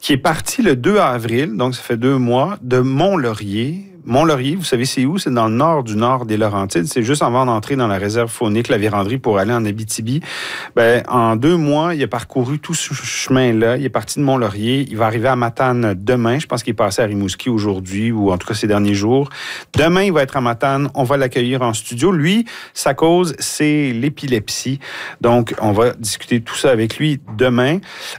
qui est parti le 2 avril, donc ça fait 2 mois, de Mont-Laurier. Mont-Laurier, vous savez c'est où? C'est dans le nord des Laurentides. C'est juste avant d'entrer dans la réserve faunique La Vérandrie pour aller en Abitibi. En 2 mois, il a parcouru tout ce chemin-là. Il est parti de Mont-Laurier. Il va arriver à Matane demain. Je pense qu'il est passé à Rimouski aujourd'hui ou en tout cas ces derniers jours. Demain, il va être à Matane. On va l'accueillir en studio. Lui, sa cause, c'est l'épilepsie. Donc, on va discuter tout ça avec lui demain.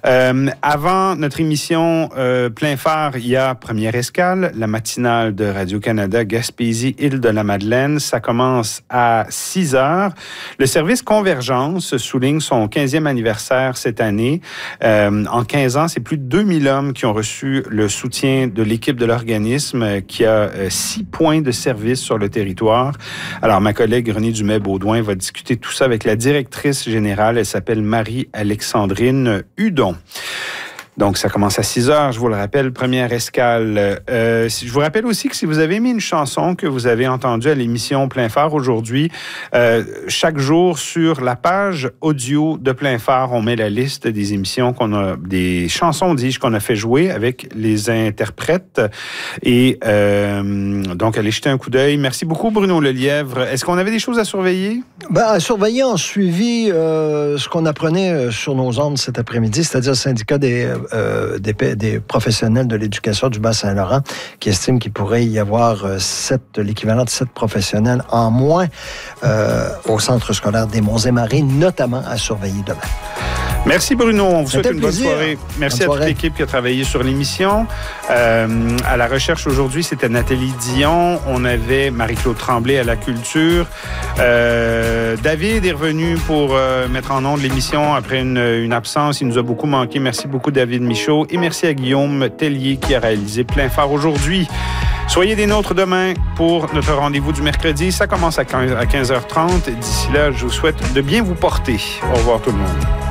Avant notre émission Plein phare, il y a Première escale, la matinale de Radio-Canada, Gaspésie, Île-de-la-Madeleine. Ça commence à 6 heures. Le service Convergence souligne son 15e anniversaire cette année. En 15 ans, c'est plus de 2000 hommes qui ont reçu le soutien de l'équipe de l'organisme qui a 6 points de service sur le territoire. Alors, ma collègue Renée Dumais-Baudouin va discuter tout ça avec la directrice générale. Elle s'appelle Marie-Alexandrine Hudon. Donc, ça commence à 6 heures, je vous le rappelle, Première escale. Je vous rappelle aussi que si vous avez aimé une chanson que vous avez entendue à l'émission Plein phare aujourd'hui, chaque jour sur la page audio de Plein phare, on met la liste des émissions des chansons, dis-je, qu'on a fait jouer avec les interprètes. Et donc, allez jeter un coup d'œil. Merci beaucoup, Bruno Lelièvre. Est-ce qu'on avait des choses à surveiller? À surveiller en suivi ce qu'on apprenait sur nos ondes cet après-midi, c'est-à-dire le syndicat des professionnels de l'éducation du Bas-Saint-Laurent qui estiment qu'il pourrait y avoir l'équivalent de 7 professionnels en moins au centre scolaire des Monts-et-Marais, notamment à surveiller demain. Merci Bruno, on vous souhaite une bonne soirée. Merci à toute l'équipe qui a travaillé sur l'émission. À la recherche aujourd'hui, c'était Nathalie Dion. On avait Marie-Claude Tremblay à la culture. David est revenu pour mettre en onde l'émission après une absence. Il nous a beaucoup manqué. Merci beaucoup David Michaud. Et merci à Guillaume Tellier qui a réalisé Plein phare aujourd'hui. Soyez des nôtres demain pour notre rendez-vous du mercredi. Ça commence à 15h30. D'ici là, je vous souhaite de bien vous porter. Au revoir tout le monde.